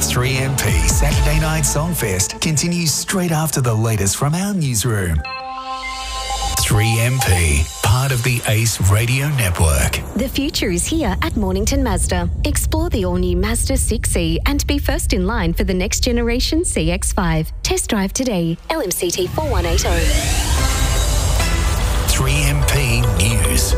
3MP Saturday Night Songfest continues straight after the latest from our newsroom. 3MP, part of the Ace Radio Network. The future is here at Mornington Mazda. Explore the all-new Mazda 6e and be first in line for the next generation CX-5. Test drive today. LMCT 4180. 3MP News.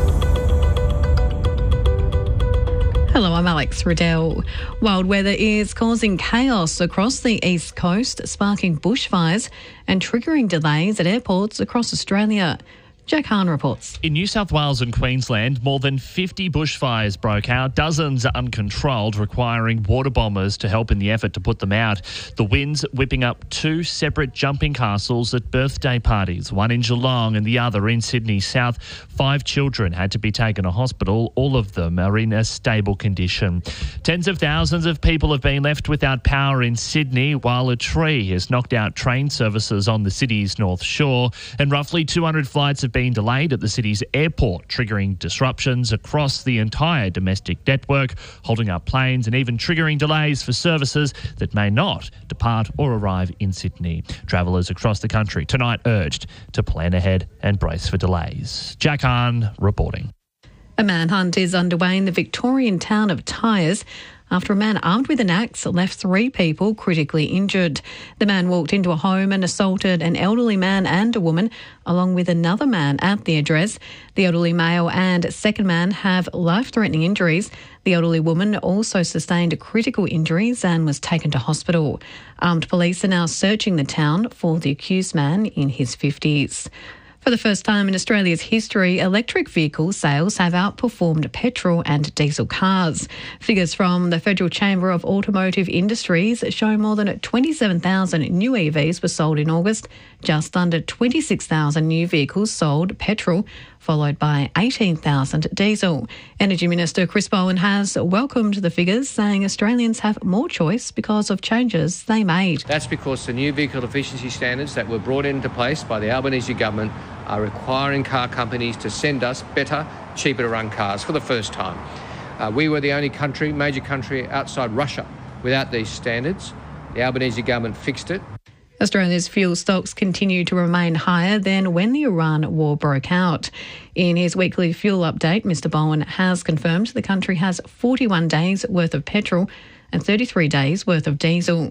Hello, I'm Alex Riddell. Wild weather is causing chaos across the east coast, sparking bushfires and triggering delays at airports across Australia. Jack Hahn reports. In New South Wales and Queensland, more than 50 bushfires broke out, dozens are uncontrolled, requiring water bombers to help in the effort to put them out. The winds whipping up two separate jumping castles at birthday parties, one in Geelong and the other in Sydney South. 5 children had to be taken to hospital. All of them are in a stable condition. Tens of thousands of people have been left without power in Sydney, while a tree has knocked out train services on the city's North Shore, and roughly 200 flights have been delayed at the city's airport, triggering disruptions across the entire domestic network, holding up planes and even triggering delays for services that may not depart or arrive in Sydney. Travellers across the country tonight urged to plan ahead and brace for delays. Jack Hahn reporting. A manhunt is underway in the Victorian town of Tyres after a man armed with an axe left 3 people critically injured. The man walked into a home and assaulted an elderly man and a woman, along with another man at the address. The elderly male and second man have life-threatening injuries. The elderly woman also sustained critical injuries and was taken to hospital. Armed police are now searching the town for the accused man in his 50s. For the first time in Australia's history, electric vehicle sales have outperformed petrol and diesel cars. Figures from the Federal Chamber of Automotive Industries show more than 27,000 new EVs were sold in August, just under 26,000 new vehicles sold petrol, followed by 18,000 diesel. Energy Minister Chris Bowen has welcomed the figures, saying Australians have more choice because of changes they made. That's because the new vehicle efficiency standards that were brought into place by the Albanese government are requiring car companies to send us better, cheaper to run cars for the first time. We were the only major country outside Russia without these standards. The Albanese government fixed it. Australia's fuel stocks continue to remain higher than when the Iran war broke out. In his weekly fuel update, Mr Bowen has confirmed the country has 41 days worth of petrol and 33 days worth of diesel.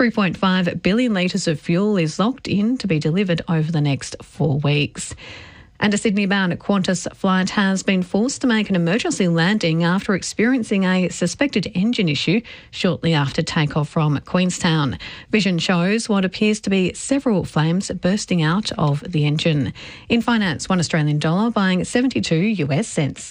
3.5 billion litres of fuel is locked in to be delivered over the next 4 weeks. And a Sydney-bound Qantas flight has been forced to make an emergency landing after experiencing a suspected engine issue shortly after takeoff from Queenstown. Vision shows what appears to be several flames bursting out of the engine. In finance, $1 buying 72 US cents.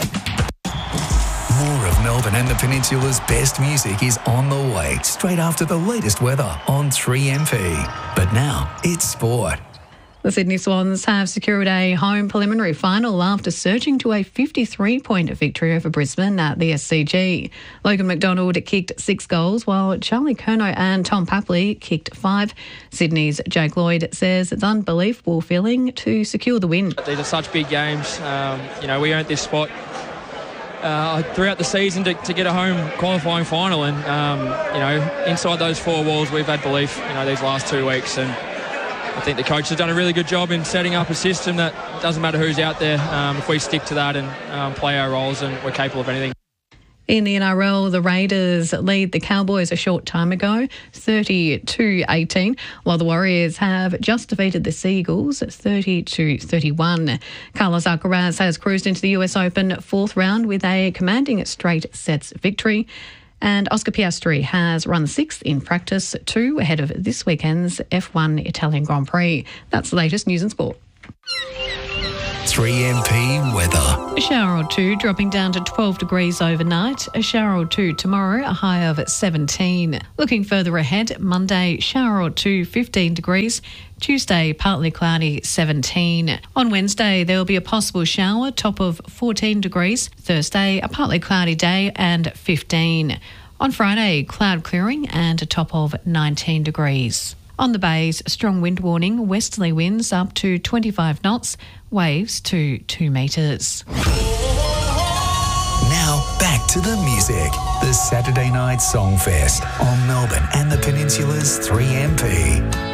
More of Melbourne and the Peninsula's best music is on the way, straight after the latest weather on 3MP. But now, it's sport. The Sydney Swans have secured a home preliminary final after surging to a 53-point victory over Brisbane at the SCG. Logan McDonald kicked 6 goals, while Charlie Curnow and Tom Papley kicked 5. Sydney's Jake Lloyd says it's unbelievable feeling to secure the win. These are such big games. We earned this spot throughout the season to get a home qualifying final, and inside those 4 walls we've had belief these last 2 weeks, and I think the coach has done a really good job in setting up a system that doesn't matter who's out there. If we stick to that and play our roles, and we're capable of anything. In the NRL, the Raiders lead the Cowboys a short time ago, 30-18, while the Warriors have just defeated the Seagulls 30-31. Carlos Alcaraz has cruised into the US Open 4th round with a commanding straight sets victory. And Oscar Piastri has run 6th in practice 2 ahead of this weekend's F1 Italian Grand Prix. That's the latest news and sport. 3MP weather. A shower or 2 dropping down to 12 degrees overnight. A shower or 2 tomorrow, a high of 17. Looking further ahead, Monday, shower or 2, 15 degrees. Tuesday, partly cloudy, 17. On Wednesday, there will be a possible shower, top of 14 degrees. Thursday, a partly cloudy day and 15. On Friday, cloud clearing and a top of 19 degrees. On the bays, strong wind warning, westerly winds up to 25 knots, waves to 2 metres. Now back to the music. The Saturday Night Songfest on Melbourne and the Peninsula's 3MP.